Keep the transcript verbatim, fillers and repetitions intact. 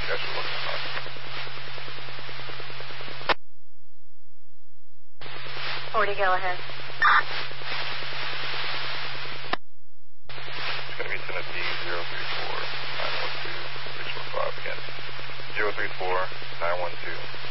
you guys are looking at. forty, go ahead. It's going to be Tennessee zero three four nine one two six one five again. zero three four nine one two